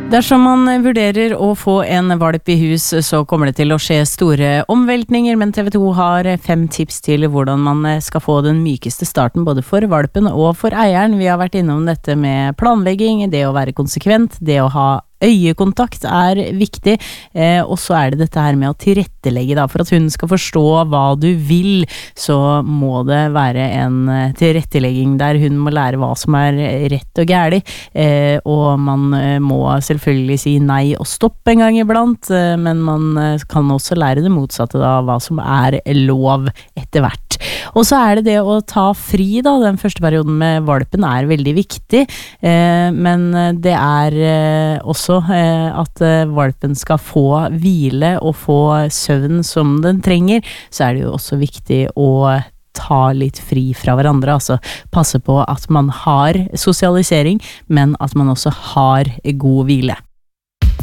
Dersom man vurderer å få en valp I hus, så kommer det til å skje store omveltninger, men TV 2 har 5 tips til hvordan man skal få den mykeste starten både for valpen og for eieren. Vi har vært innom dette med planlegging, det å være konsekvent, det å ha øyekontakt viktig, og så det dette her med å tilrettelegge da, for at hun skal forstå hva du vil, så må det være en tilrettelegging der hun må lære hva som rett og gærlig, og man må selvfølgelig si nei og stopp en gang iblant, men man kan også lære det motsatte da, hva som lov etter hvert. Og så det å ta fri da, den første perioden med valpen veldig viktig, men det også at valpen skal få hvile og få søvn som den trenger, så det jo også viktig å ta litt fri fra hverandre, altså passe på at man har sosialisering, men at man også har god hvile.